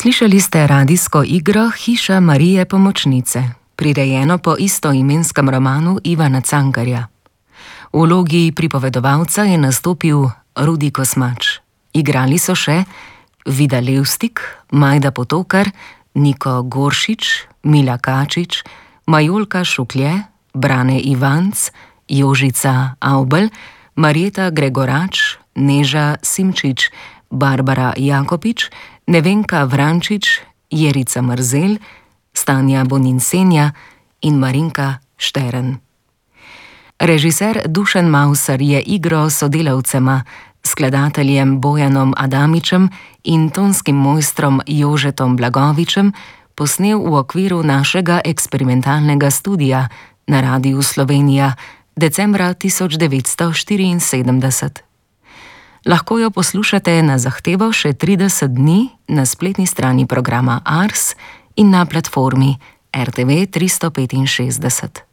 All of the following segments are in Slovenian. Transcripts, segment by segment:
Slišali ste radijsko igro Hiša Marije Pomočnice, prirejeno po istoimenskem romanu Ivana Cankarja. V vlogi pripovedovalca je nastopil Rudi Kosmač. Igrali so še Vida Levstik, Majda Potokar, Niko Goršič, Mila Kačič, Majolka Šuklje, Brane Ivanc, Jožica Avbelj, Marjeta Gregorač, Neža Simčič, Barbara Jakopič, Nevenka Vrančič, Jerica Mrzel, Stanja Boninsenja in Marinka Štern. Režiser Dušan Mauser je igro s sodelavcema, skladateljem Bojanom Adamičem in tonskim mojstrom Jožetom Blagovičem posnel v okviru našega eksperimentalnega studia na Radiu Slovenija decembra 1974. Lahko jo poslušate na zahtevo še 30 dni na spletni strani programa Ars in na platformi RTV 365.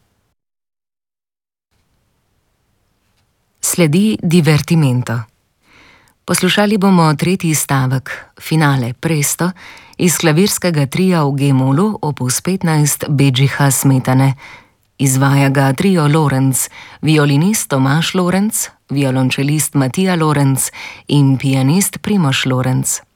Sledi divertimento. Poslušali bomo tretji stavek, finale Presto, iz klavirskega tria v G-molu opus 15 Bedžiha Smetane. Izvaja ga trio Lorenz, violinist Tomaž Lorenz, violončelist Matija Lorenz in pianist Primož Lorenz.